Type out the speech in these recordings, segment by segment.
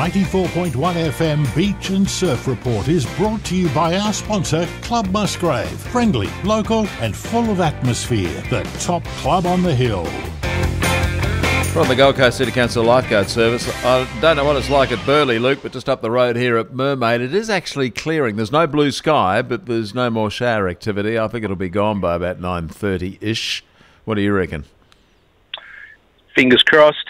94.1 FM Beach and Surf Report is brought to you by our sponsor, Club Musgrave. Friendly, local and full of atmosphere. The top club on the hill. From the Gold Coast City Council Lifeguard Service. I don't know what it's like at Burleigh, Luke, but just up the road here at Mermaid, it is actually clearing. There's no blue sky, but there's no more shower activity. I think it'll be gone by about 9:30-ish. What do you reckon? Fingers crossed.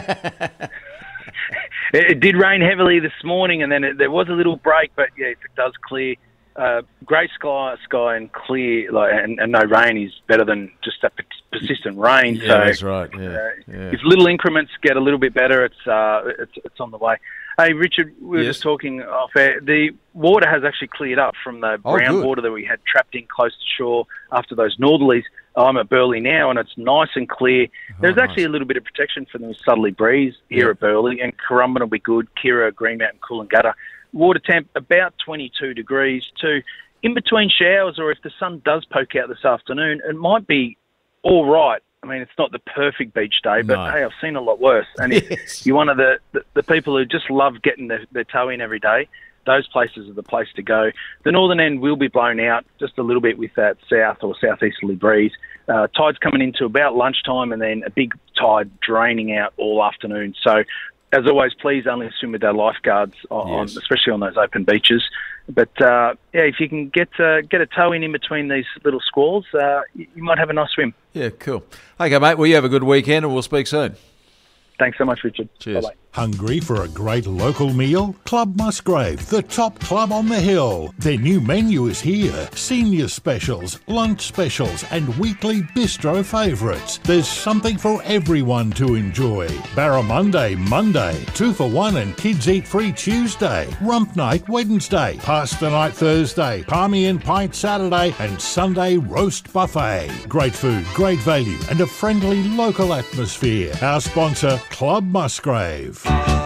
It did rain heavily this morning, and then there was a little break, but yeah, if it does clear, grey sky and clear, and no rain is better than just that persistent rain. Yeah, so that's right. Yeah. If little increments get a little bit better, it's on the way. Hey, Richard, we were just talking off air. The water has actually cleared up from the brown water that we had trapped in close to shore after those northerlies. I'm at Burleigh now, and it's nice and clear. There's actually a little bit of protection from the southerly breeze here at Burleigh, and Currumbin will be good, Kirra, Greenmount and Coolangatta. Water temp about 22 degrees too. In between showers, or if the sun does poke out this afternoon, it might be all right. I mean, it's not the perfect beach day, but hey, I've seen a lot worse. And if you're one of the people who just love getting their toe in every day, those places are the place to go. The northern end will be blown out just a little bit with that south or southeasterly breeze. Tide's coming into about lunchtime, and then a big tide draining out all afternoon. So, as always, please only swim with our lifeguards, especially on those open beaches. But if you can get a toe in between these little squalls, you might have a nice swim. Yeah, cool. Okay, mate. Well, you have a good weekend, and we'll speak soon. Thanks so much, Richard. Cheers. Bye-bye. Hungry for a great local meal? Club Musgrave, the top club on the hill. Their new menu is here. Senior specials, lunch specials and weekly bistro favourites. There's something for everyone to enjoy. Barramundi Monday, 2 for 1 and kids eat free Tuesday. Rump night Wednesday, pasta night Thursday, palmy and pint Saturday and Sunday roast buffet. Great food, great value and a friendly local atmosphere. Our sponsor, Club Musgrave.